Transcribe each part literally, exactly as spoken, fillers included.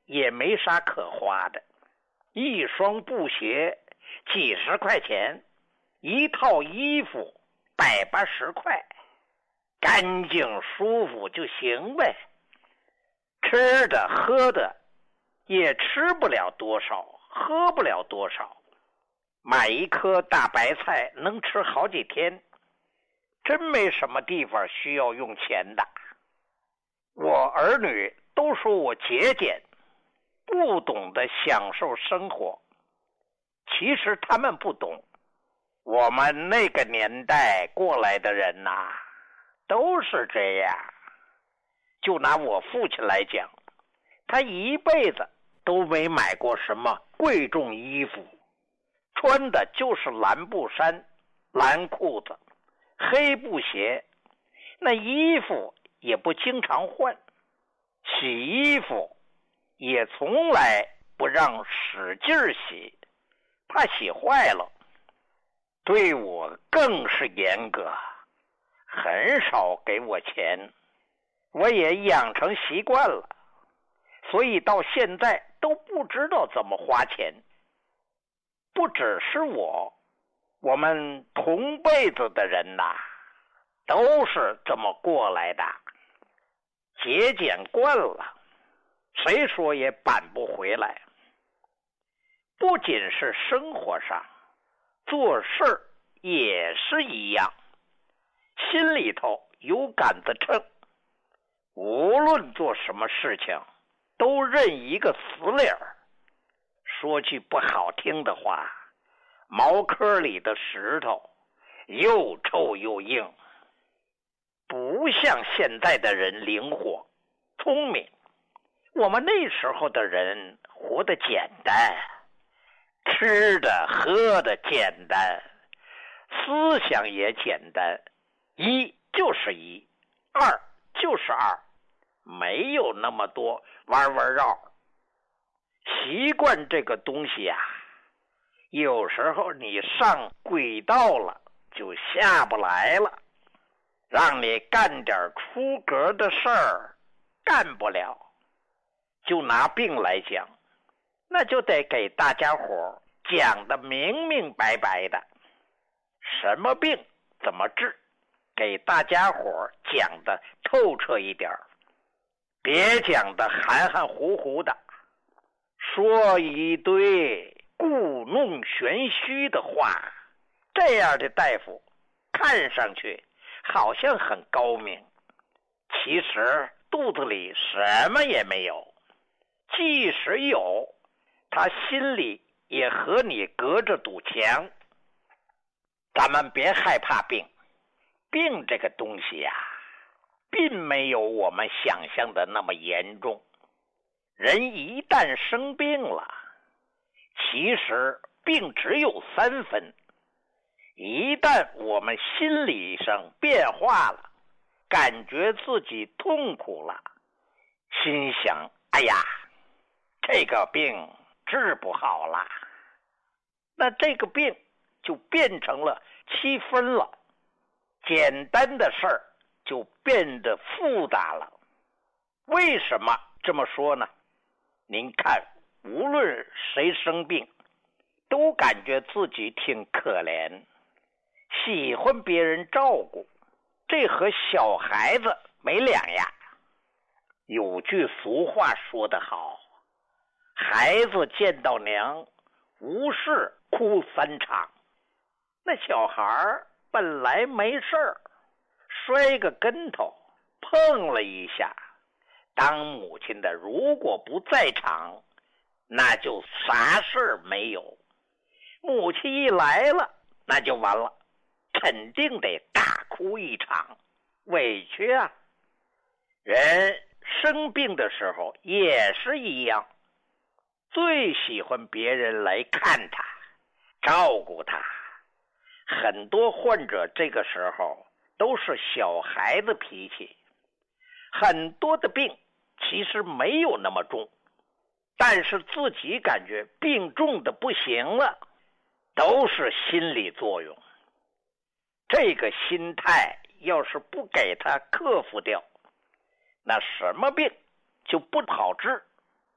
也没啥可花的，一双布鞋几十块钱，一套衣服百八十块，干净舒服就行呗。吃的喝的也吃不了多少，喝不了多少，买一颗大白菜能吃好几天，真没什么地方需要用钱的。我儿女都说我节俭，不懂得享受生活。其实他们不懂，我们那个年代过来的人呐、啊，都是这样。就拿我父亲来讲，他一辈子都没买过什么贵重衣服，穿的就是蓝布衫、蓝裤子、黑布鞋，那衣服也不经常换，洗衣服也从来不让使劲洗，怕洗坏了。对我更是严格，很少给我钱，我也养成习惯了，所以到现在都不知道怎么花钱。不只是我，我们同辈子的人呐、啊，都是这么过来的，节俭惯了，谁说也扳不回来。不仅是生活上，做事也是一样，心里头有杆子秤，无论做什么事情都认一个死理儿。说句不好听的话，茅坑里的石头又臭又硬，不像现在的人灵活聪明。我们那时候的人活得简单，吃的喝的简单，思想也简单，一就是一，二就是二，没有那么多弯弯绕。习惯这个东西啊，有时候你上轨道了就下不来了，让你干点出格的事儿干不了。就拿病来讲，那就得给大家伙讲得明明白白的，什么病怎么治，给大家伙讲得透彻一点，别讲得含含糊糊的，说一堆故弄玄虚的话。这样的大夫看上去好像很高明，其实肚子里什么也没有，即使有，他心里也和你隔着堵墙。咱们别害怕病，病这个东西呀、啊，并没有我们想象的那么严重。人一旦生病了，其实病只有三分。一旦我们心理上变化了，感觉自己痛苦了，心想，哎呀，这个病治不好了，那这个病就变成了七分了，简单的事儿就变得复杂了。为什么这么说呢？您看，无论谁生病，都感觉自己挺可怜，喜欢别人照顾，这和小孩子没两样。有句俗话说得好，孩子见到娘，无事哭三场。那小孩本来没事儿，摔个跟头，碰了一下，当母亲的如果不在场，那就啥事儿没有。母亲一来了，那就完了，肯定得大哭一场，委屈啊。人生病的时候也是一样，最喜欢别人来看他，照顾他。很多患者这个时候都是小孩子脾气，很多的病其实没有那么重，但是自己感觉病重的不行了，都是心理作用。这个心态要是不给他克服掉，那什么病就不好治。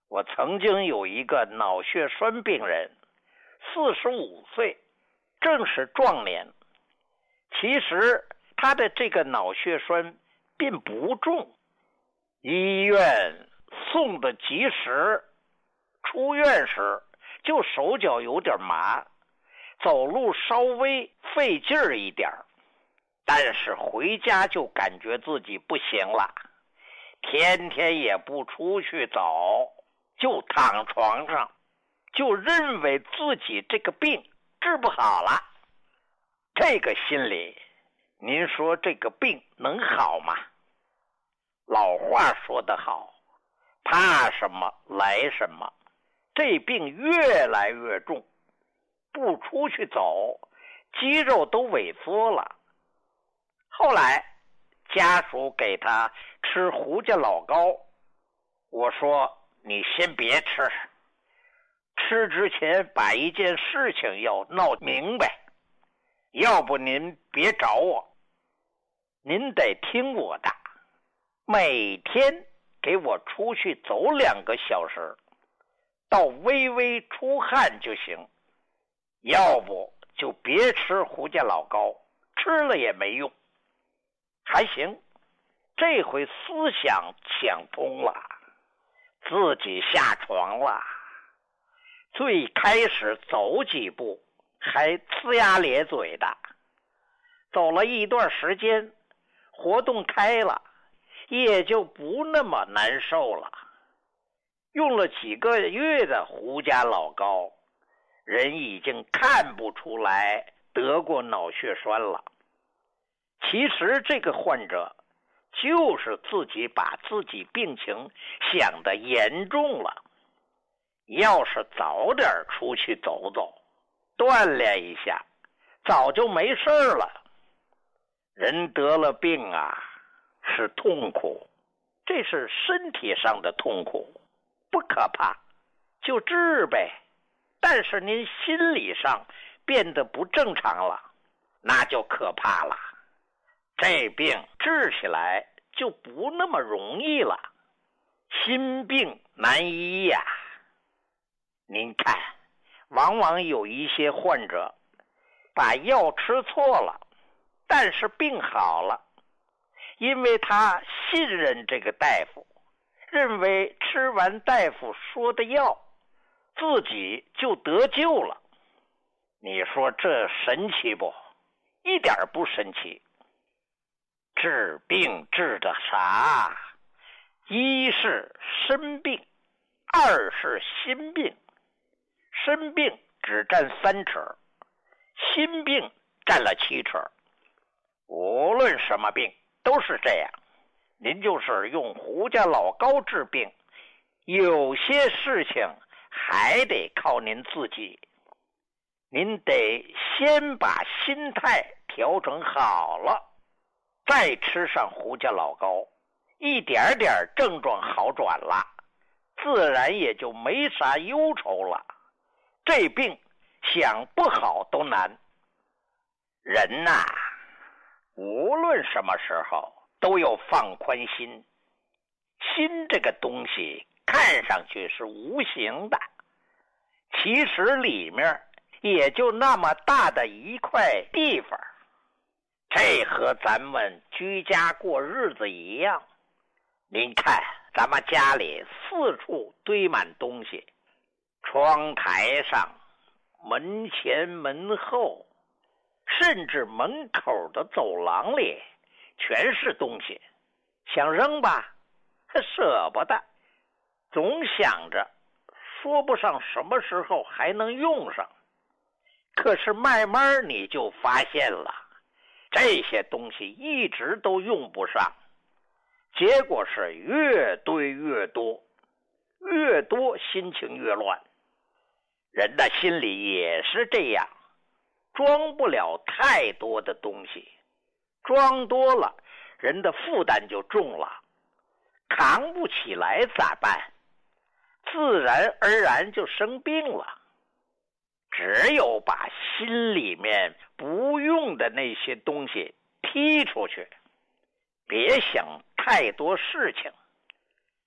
我曾经有一个脑血栓病人，四十五岁，正是壮年。其实他的这个脑血栓并不重，医院送的及时，出院时就手脚有点麻，走路稍微费劲儿一点，但是回家就感觉自己不行了，天天也不出去走，就躺床上，就认为自己这个病治不好了。这个心理，您说这个病能好吗？老话说得好，怕什么来什么，这病越来越重，不出去走，肌肉都萎缩了。后来家属给他吃胡家老膏，我说你先别吃，吃之前把一件事情要闹明白，要不您别找我，您得听我的，每天给我出去走两个小时，到微微出汗就行，要不就别吃胡家老膏，吃了也没用。还行，这回思想想通了，自己下床了。最开始走几步还呲牙咧嘴的，走了一段时间，活动开了，也就不那么难受了。用了几个月的胡家老膏，人已经看不出来得过脑血栓了。其实这个患者就是自己把自己病情想得严重了，要是早点出去走走，锻炼一下，早就没事了。人得了病啊，是痛苦，这是身体上的痛苦，不可怕，就治呗。但是您心理上变得不正常了，那就可怕了。这病治起来就不那么容易了，心病难医呀。您看，往往有一些患者把药吃错了，但是病好了，因为他信任这个大夫，认为吃完大夫说的药，自己就得救了。你说这神奇不？一点不神奇。治病治的啥？一是身病，二是心病。身病只占三尺，心病占了七尺。无论什么病都是这样，您就是用胡家老膏治病，有些事情还得靠您自己。您得先把心态调整好了，再吃上胡家老膏，一点点症状好转了，自然也就没啥忧愁了。这病想不好都难。人呐、啊，无论什么时候都要放宽心。心这个东西看上去是无形的，其实里面也就那么大的一块地方。这和咱们居家过日子一样，您看咱们家里四处堆满东西，窗台上、门前门后，甚至门口的走廊里全是东西，想扔吧舍不得，总想着说不上什么时候还能用上。可是慢慢你就发现了，这些东西一直都用不上，结果是越堆越多，越多心情越乱。人的心里也是这样，装不了太多的东西，装多了人的负担就重了，扛不起来咋办？自然而然就生病了。只有把心里面不用的那些东西踢出去，别想太多事情，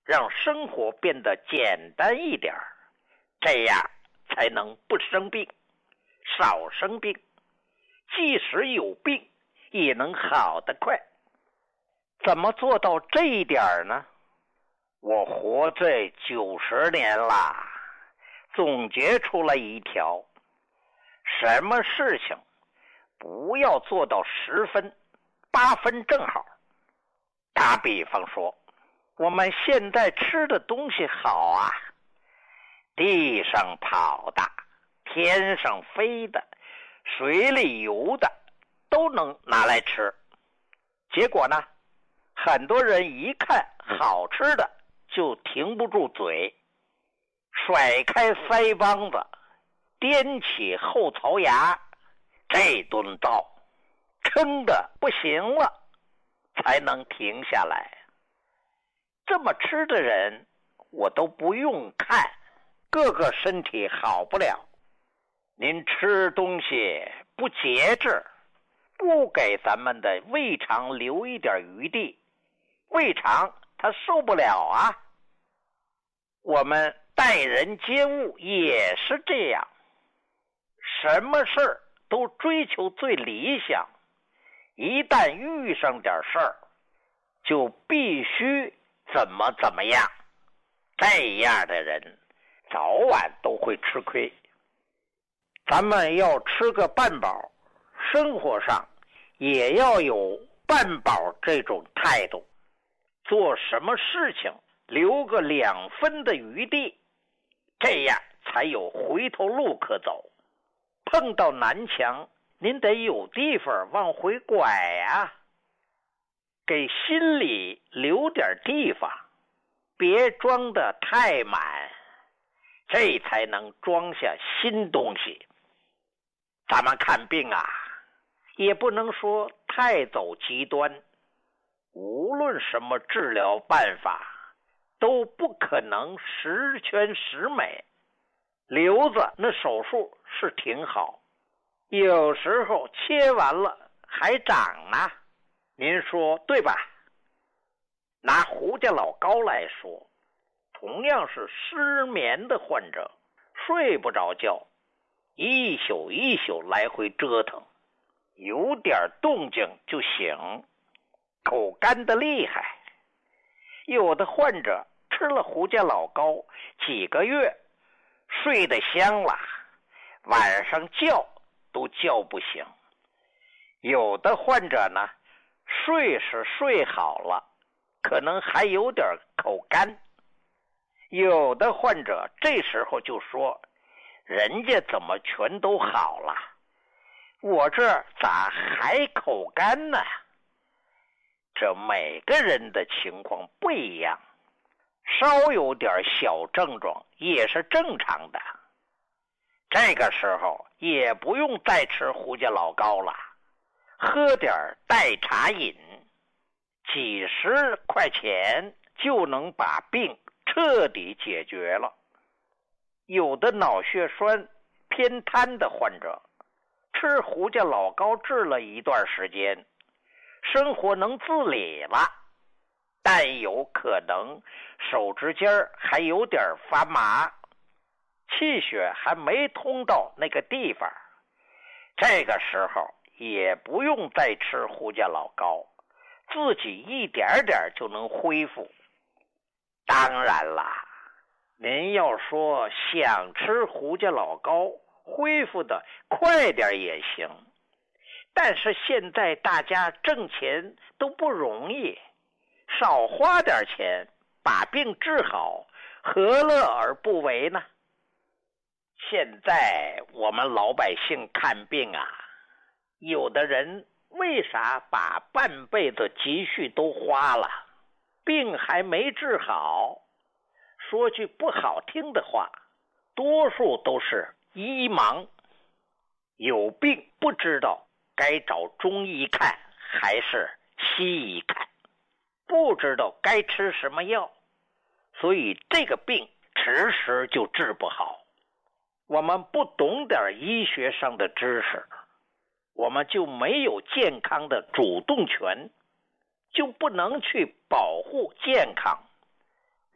让生活变得简单一点，这样才能不生病，少生病，即使有病也能好得快。怎么做到这一点呢？我活这九十年了，总结出来一条：什么事情不要做到十分，八分正好。打比方说，我们现在吃的东西好啊，地上跑的，天上飞的，水里游的，都能拿来吃。结果呢，很多人一看好吃的就停不住嘴，甩开腮帮子，掂起后槽牙，这顿造撑得不行了才能停下来。这么吃的人我都不用看，个个身体好不了。您吃东西不节制，不给咱们的胃肠留一点余地，胃肠它受不了啊。我们待人接物也是这样，什么事儿都追求最理想，一旦遇上点事儿就必须怎么怎么样，这样的人早晚都会吃亏。咱们要吃个半饱，生活上也要有半饱这种态度，做什么事情留个两分的余地，这样才有回头路可走。碰到南墙，您得有地方往回拐啊，给心里留点地方，别装得太满，这才能装下新东西。咱们看病啊，也不能说太走极端，无论什么治疗办法都不可能十全十美。瘤子那手术是挺好，有时候切完了还长呢，您说对吧？拿胡家老高来说，同样是失眠的患者，睡不着觉，一宿一宿来回折腾，有点动静就醒，口干的厉害。有的患者吃了胡家老高几个月，睡得香了，晚上觉都叫不醒。有的患者呢，睡是睡好了，可能还有点口干。有的患者这时候就说，人家怎么全都好了，我这咋还口干呢？这每个人的情况不一样，稍有点小症状也是正常的。这个时候也不用再吃胡家老高了，喝点代茶饮，几十块钱就能把病彻底解决了。有的脑血栓偏瘫的患者，吃胡家老高治了一段时间，生活能自理了，但有可能手指尖还有点发麻，气血还没通到那个地方。这个时候也不用再吃胡家老高，自己一点点就能恢复。当然啦，您要说想吃胡家老高恢复的快点也行，但是现在大家挣钱都不容易，少花点钱把病治好，何乐而不为呢？现在我们老百姓看病啊，有的人为啥把半辈子积蓄都花了，病还没治好？说句不好听的话，多数都是医盲，有病不知道该找中医看还是西医看，不知道该吃什么药，所以这个病迟迟就治不好。我们不懂点医学上的知识，我们就没有健康的主动权，就不能去保护健康，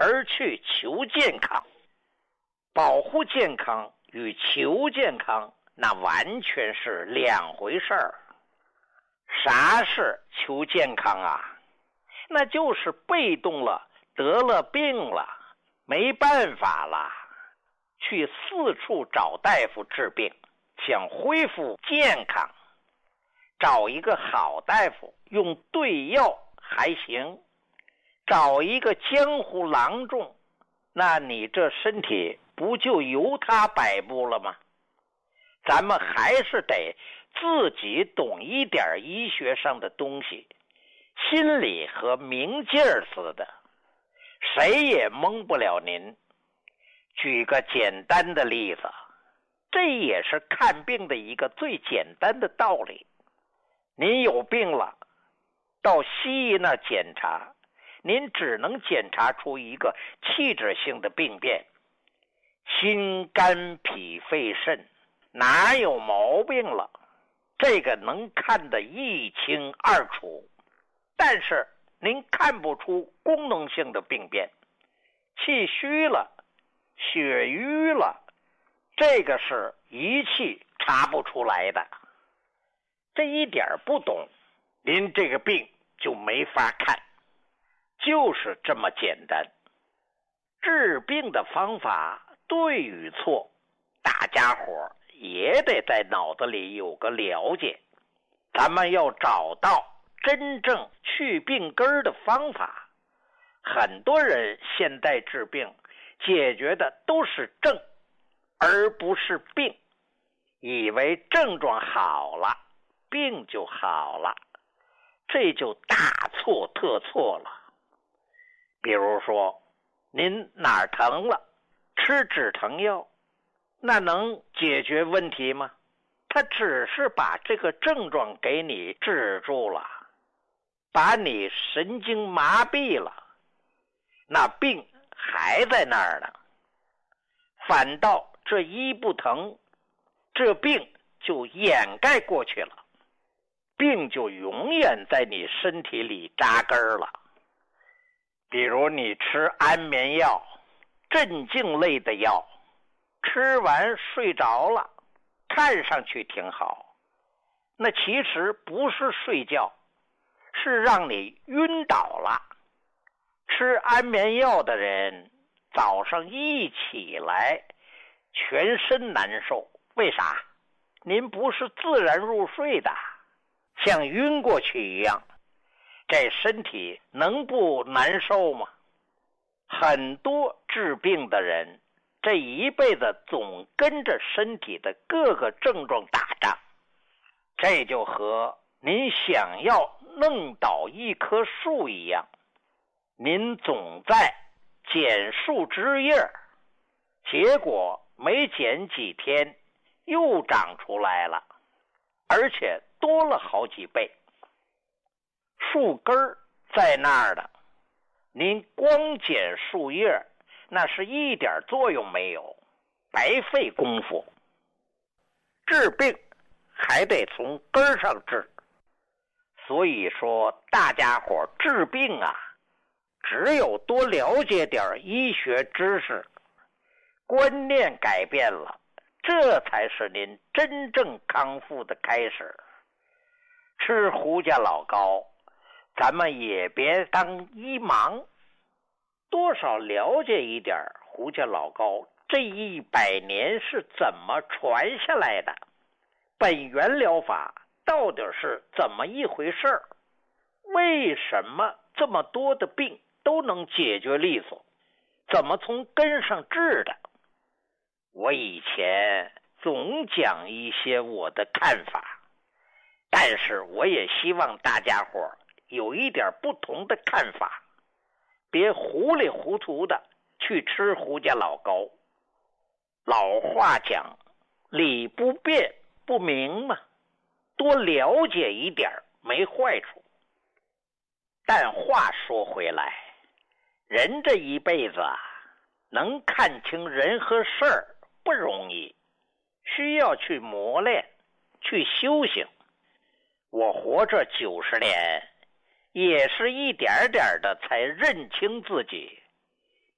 而去求健康。保护健康与求健康那完全是两回事儿。啥是求健康啊？那就是被动了，得了病了，没办法了，去四处找大夫治病，想恢复健康，找一个好大夫用对药还行，找一个江湖郎中，那你这身体不就由他摆布了吗？咱们还是得自己懂一点医学上的东西，心里和明镜似的，谁也蒙不了您。举个简单的例子，这也是看病的一个最简单的道理。您有病了，到西医那儿检查，您只能检查出一个器质性的病变，心肝脾肺肾哪有毛病了，这个能看得一清二楚。但是您看不出功能性的病变，气虚了，血瘀了，这个是仪器查不出来的。这一点不懂，您这个病就没法看，就是这么简单。治病的方法对与错，大家伙也得在脑子里有个了解。咱们要找到真正去病根儿的方法。很多人现在治病解决的都是症，而不是病，以为症状好了，病就好了，这就大错特错了。比如说，您哪儿疼了，吃止疼药，那能解决问题吗？它只是把这个症状给你治住了，把你神经麻痹了，那病还在那儿呢。反倒这医不疼，这病就掩盖过去了，病就永远在你身体里扎根了。比如你吃安眠药，镇静类的药，吃完睡着了，看上去挺好，那其实不是睡觉，是让你晕倒了。吃安眠药的人早上一起来全身难受，为啥？您不是自然入睡的，像晕过去一样，这身体能不难受吗？很多治病的人这一辈子总跟着身体的各个症状打仗，这就和您想要弄倒一棵树一样，您总在剪树枝叶，结果没剪几天又长出来了，而且多了好几倍。树根在那儿的，您光剪树叶，那是一点作用没有，白费功夫。治病还得从根上治，所以说大家伙治病啊，只有多了解点医学知识，观念改变了，这才是您真正康复的开始。吃胡家老膏，咱们也别当医盲，多少了解一点胡家老膏这一百年是怎么传下来的，本源疗法到底是怎么一回事儿，为什么这么多的病都能解决利索，怎么从根上治的。我以前总讲一些我的看法，但是我也希望大家伙有一点不同的看法，别糊里糊涂的去吃胡家老膏。老话讲，理不辩不明嘛，多了解一点没坏处。但话说回来，人这一辈子啊，能看清人和事儿不容易，需要去磨练，去修行。我活这九十年，也是一点点的才认清自己，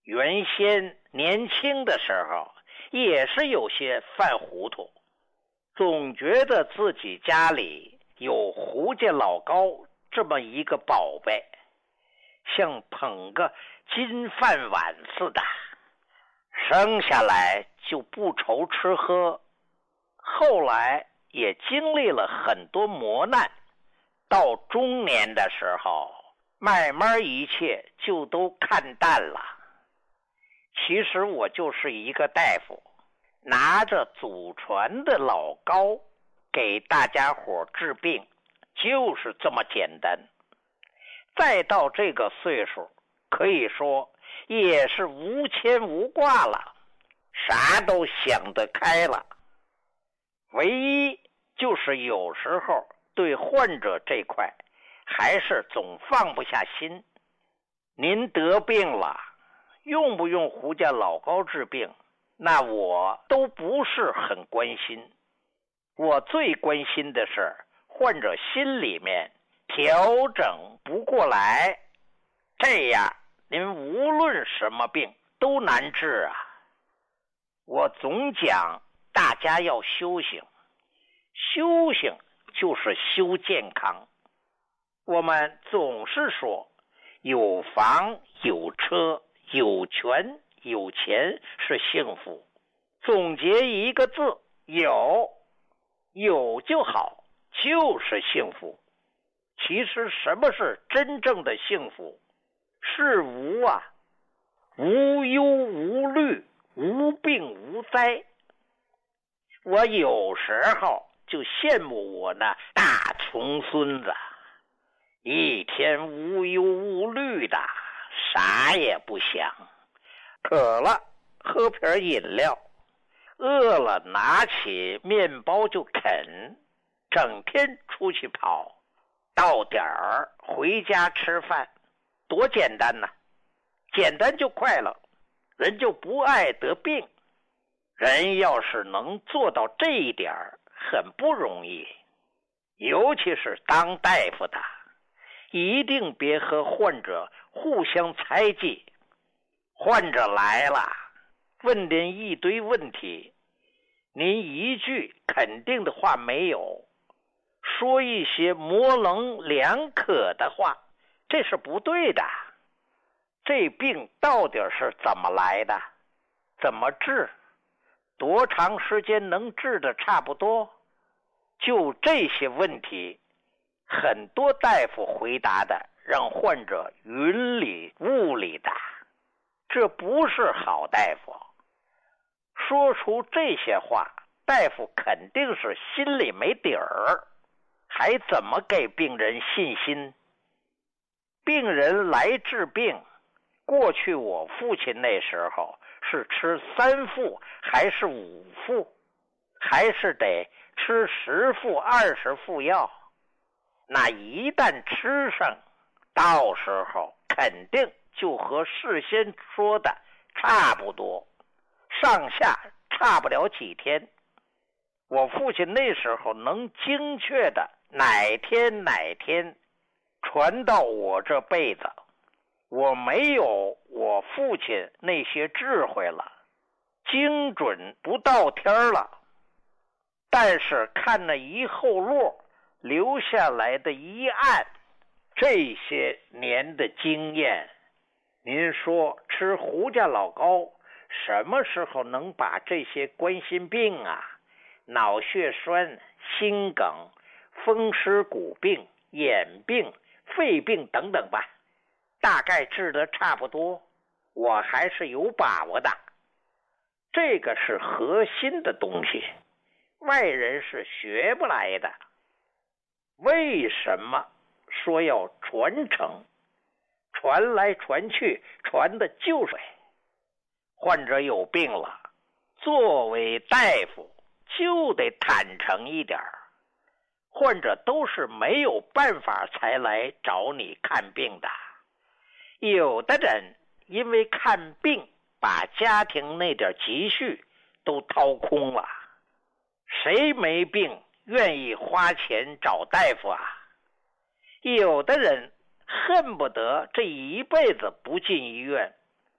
原先年轻的时候也是有些犯糊涂，总觉得自己家里有胡家老高这么一个宝贝，像捧个金饭碗似的，生下来就不愁吃喝。后来也经历了很多磨难，到中年的时候，慢慢一切就都看淡了。其实我就是一个大夫，拿着祖传的老膏给大家伙治病，就是这么简单。再到这个岁数，可以说也是无牵无挂了，啥都想得开了。唯一就是有时候对患者这块还是总放不下心。您得病了，用不用胡家老膏治病，那我都不是很关心。我最关心的是患者心里面调整不过来，这样您无论什么病都难治啊。我总讲大家要修行，修行就是修健康。我们总是说有房有车有权有钱是幸福，总结一个字，有。有就好，就是幸福。其实什么是真正的幸福？是无啊，无忧无虑，无病无灾。我有时候就羡慕我那大重孙子，一天无忧无虑的，啥也不想，渴了喝瓶饮料，饿了拿起面包就啃，整天出去跑，到点儿回家吃饭，多简单呐！简单就快乐，人就不爱得病。人要是能做到这一点很不容易，尤其是当大夫的，一定别和患者互相猜忌。患者来了，问您一堆问题，您一句肯定的话没有，说一些模棱两可的话，这是不对的。这病到底是怎么来的？怎么治？多长时间能治得差不多？就这些问题，很多大夫回答的让患者云里雾里的，这不是好大夫。说出这些话，大夫肯定是心里没底儿，还怎么给病人信心？病人来治病，过去我父亲那时候是吃三副还是五副，还是得吃十副二十副药？那一旦吃上，到时候肯定就和事先说的差不多，上下差不了几天。我父亲那时候能精确的哪天哪天传到我这辈子，我没有我父亲那些智慧了，精准不到天了。但是看那一后落留下来的一案，这些年的经验，您说吃胡家老膏什么时候能把这些冠心病啊、脑血栓、心梗、风湿骨病、眼病、肺病等等吧，大概治得差不多，我还是有把握的。这个是核心的东西，外人是学不来的。为什么说要传承？传来传去，传的就是患者有病了，作为大夫就得坦诚一点。患者都是没有办法才来找你看病的，有的人因为看病把家庭那点积蓄都掏空了，谁没病愿意花钱找大夫啊？有的人恨不得这一辈子不进医院，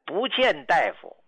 不见大夫，